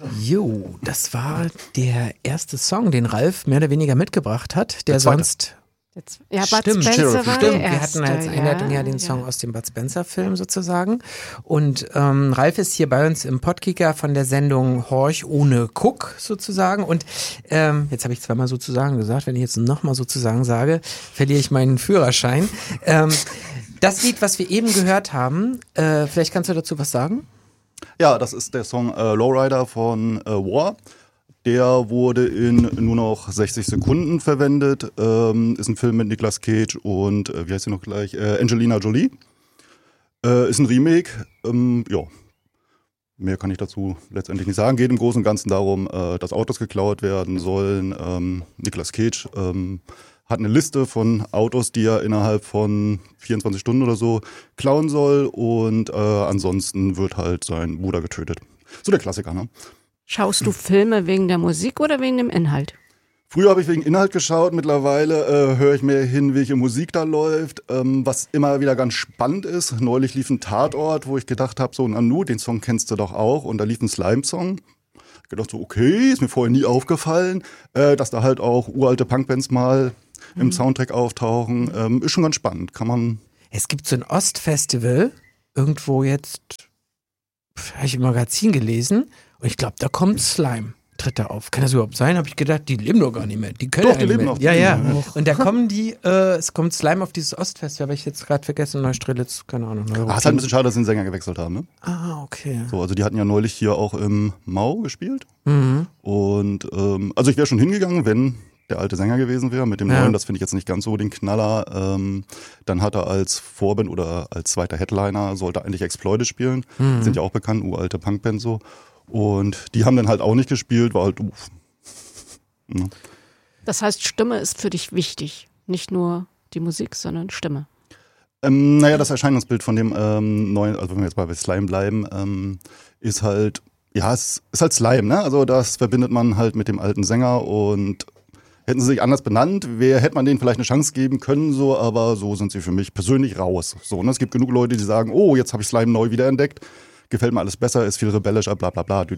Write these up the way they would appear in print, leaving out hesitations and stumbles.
Jo, das war der erste Song, den Ralf mehr oder weniger mitgebracht hat, der sonst... Ja, Bud Spencer war Stimmt. der Wir hatten als Einleitung den Song aus dem Bud Spencer Film sozusagen. Und Ralf ist hier bei uns im Podkicker von der Sendung Horch ohne Guck sozusagen. Und jetzt habe ich zweimal sozusagen gesagt, wenn ich jetzt nochmal sozusagen sage, verliere ich meinen Führerschein. Das Lied, was wir eben gehört haben, vielleicht kannst du dazu was sagen? Ja, das ist der Song Lowrider von War. Der wurde in nur noch 60 Sekunden verwendet. Ist ein Film mit Nicolas Cage und, wie heißt sie noch gleich, Angelina Jolie. Ist ein Remake. Ja, mehr kann ich dazu letztendlich nicht sagen. Geht im Großen und Ganzen darum, dass Autos geklaut werden sollen. Nicolas Cage hat eine Liste von Autos, die er innerhalb von 24 Stunden oder so klauen soll. Und ansonsten wird halt sein Bruder getötet. So der Klassiker, ne? Schaust du Filme wegen der Musik oder wegen dem Inhalt? Früher habe ich wegen Inhalt geschaut, mittlerweile höre ich mehr hin, welche Musik da läuft, was immer wieder ganz spannend ist. Neulich lief ein Tatort, wo ich gedacht habe, so Nanu, den Song kennst du doch auch, und da lief ein Slime-Song. Ich gedacht so, okay, ist mir vorher nie aufgefallen, dass da halt auch uralte Punkbands mal im Soundtrack auftauchen. Ist schon ganz spannend, kann man... Es gibt so ein Ostfestival, irgendwo jetzt, habe ich im Magazin gelesen, und ich glaube, da kommt Slime, tritt da auf. Kann das überhaupt sein? Habe ich gedacht, die leben doch gar nicht mehr. Die können doch, ja die nicht leben mehr. noch. Ja. Und da kommen die, es kommt Slime auf dieses Ostfestival, habe ich jetzt gerade vergessen, Neustrelitz, keine Ahnung. Ist halt ein bisschen schade, dass sie den Sänger gewechselt haben, ne? Ah, okay. So, also die hatten ja neulich hier auch im Mau gespielt. Und also ich wäre schon hingegangen, wenn der alte Sänger gewesen wäre. Mit dem neuen, das finde ich jetzt nicht ganz so den Knaller. Dann hat er als Vorband oder als zweiter Headliner, sollte eigentlich Exploited spielen. Sind ja auch bekannt, uralte Punkband so. Und die haben dann halt auch nicht gespielt, war halt doof. Ja. Das heißt, Stimme ist für dich wichtig. Nicht nur die Musik, sondern Stimme. Naja, das Erscheinungsbild von dem neuen, also wenn wir jetzt bei Slime bleiben, ist halt, ja, es ist halt Slime, ne? Also das verbindet man halt mit dem alten Sänger, und hätten sie sich anders benannt, hätte man denen vielleicht eine Chance geben können, so, aber so sind sie für mich persönlich raus. So, ne? Es gibt genug Leute, die sagen, oh, jetzt habe ich Slime neu wiederentdeckt, gefällt mir alles besser, ist viel rebellischer, bla bla bla,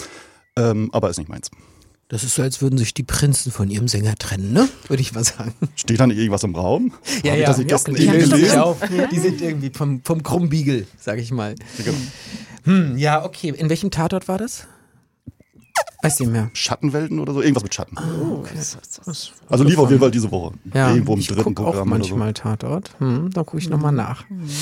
aber ist nicht meins. Das ist so, als würden sich die Prinzen von ihrem Sänger trennen, ne? Würde ich mal sagen. Steht da nicht irgendwas im Raum? Ja, Hab ich das nicht gestern die gelesen? Die sind irgendwie vom Krummbiegel, sag ich mal. Ja, okay. In welchem Tatort war das? Weiß nicht mehr. Schattenwelten oder so? Irgendwas mit Schatten. Oh, okay. Also lief auf jeden Fall diese Woche. Ja, irgendwo im ich dritten gucke auch Programm manchmal oder so. Tatort. Da gucke ich nochmal nach.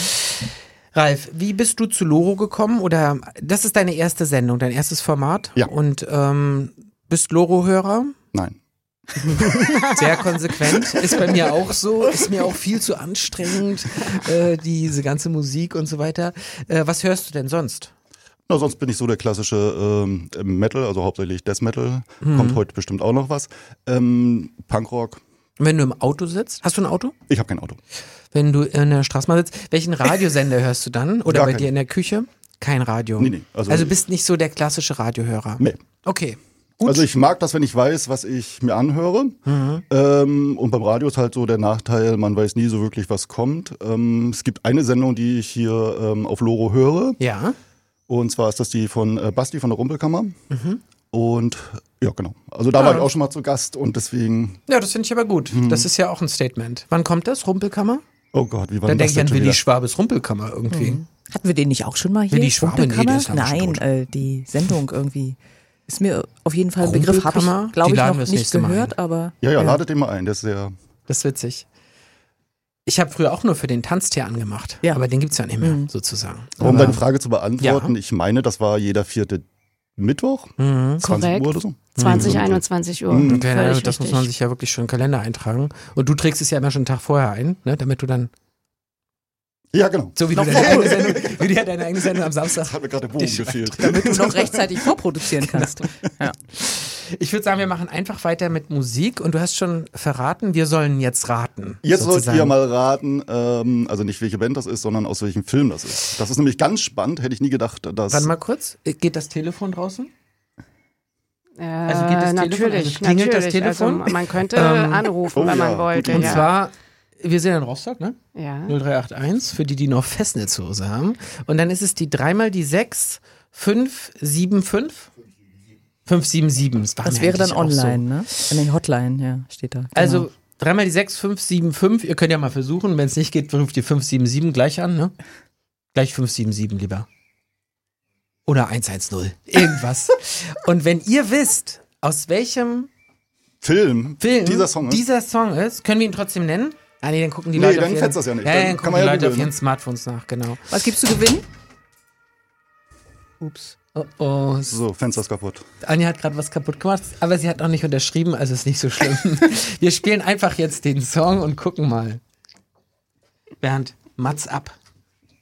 Ralf, wie bist du zu Loro gekommen? Oder das ist deine erste Sendung, dein erstes Format? Ja. Und bist Loro-Hörer? Nein. Sehr konsequent. Ist bei mir auch so. Ist mir auch viel zu anstrengend, diese ganze Musik und so weiter. Was hörst du denn sonst? Na, sonst bin ich so der klassische Metal, also hauptsächlich Death Metal. Kommt heute bestimmt auch noch was. Punkrock. Wenn du im Auto sitzt, hast du ein Auto? Ich habe kein Auto. Wenn du in der Straßenbahn sitzt, welchen Radiosender hörst du dann? Oder Gar bei keinen. dir in der Küche? Kein Radio. Nee. Also bist nicht so der klassische Radiohörer. Nee. Okay. Gut. Also ich mag das, wenn ich weiß, was ich mir anhöre. Und beim Radio ist halt so der Nachteil, man weiß nie so wirklich, was kommt. Es gibt eine Sendung, die ich hier auf Loro höre. Ja. Und zwar ist das die von Basti von der Rumpelkammer. Und ja, genau. Also da war ich auch schon mal zu Gast und deswegen... Ja, das finde ich aber gut. Das ist ja auch ein Statement. Wann kommt das? Rumpelkammer? Oh Gott, wie war Dann denn das denke ich denn an schon Willi wieder? Schwabes Rumpelkammer irgendwie. Hatten wir den nicht auch schon mal hier? Willi Schwabe? Nee, der ist lange schon Nein, die Sendung irgendwie. Ist mir auf jeden Fall ein Begriff, habe Rumpelkammer? ich, glaube Die ich, laden noch wir das nicht nächste Mal gehört, aber... Ja, ladet den mal ein, der ist sehr... Das ist witzig. Ich habe früher auch nur für den Tanztier angemacht. Ja. Aber den gibt's ja nicht mehr, sozusagen. Um Aber- deine Frage zu beantworten, Ja. ich meine, das war jeder 4. Mittwoch, 20 Korrekt. Uhr oder so. 20, 21 Uhr. Okay, Völlig das muss richtig. man sich ja wirklich schon im Kalender eintragen. Und du trägst es ja immer schon einen Tag vorher ein, ne, damit du dann, Ja, genau. so wie du deine eigene Sendung, wie du ja deine eigene Sendung am Samstag. Hat mir gerade der Bogen Die- gefehlt. Damit du noch rechtzeitig vorproduzieren kannst. Ja. Ich würde sagen, wir machen einfach weiter mit Musik und du hast schon verraten, wir sollen jetzt raten. Jetzt sollt sozusagen. ihr mal raten, also nicht welche Band das ist, sondern aus welchem Film das ist. Das ist nämlich ganz spannend, hätte ich nie gedacht, dass... Warte mal kurz, geht das Telefon draußen? Also geht das Telefon, natürlich, also klingelt das natürlich. Telefon? Also man könnte anrufen, oh wenn man ja, wollte. Und ja. zwar, wir sind in Rostock, ne? Ja. 0381, für die, die noch Festnetz zu Hause haben. Und dann ist es die 3 mal die 6, 5, 7, 5. 577. Das wäre dann online, ne? Nee, Hotline, ja, steht da. Genau. Also 3 mal die 6, 575. Ihr könnt ja mal versuchen. Wenn es nicht geht, ruft die 577 gleich an, ne? Gleich 577 lieber. Oder 110. Irgendwas. Und wenn ihr wisst, aus welchem Film dieser Song ist, können wir ihn trotzdem nennen? Ah nee, dann gucken die Leute dann fetzt das ja nicht. Ja, dann gucken die Leute auf googeln. ihren Smartphones nach, genau. Was gibst du Gewinn? Ups. Oh. So, Fenster ist kaputt. Anja hat gerade was kaputt gemacht, aber sie hat noch nicht unterschrieben, also ist nicht so schlimm. Wir spielen einfach jetzt den Song und gucken mal. Bernd, Mats ab.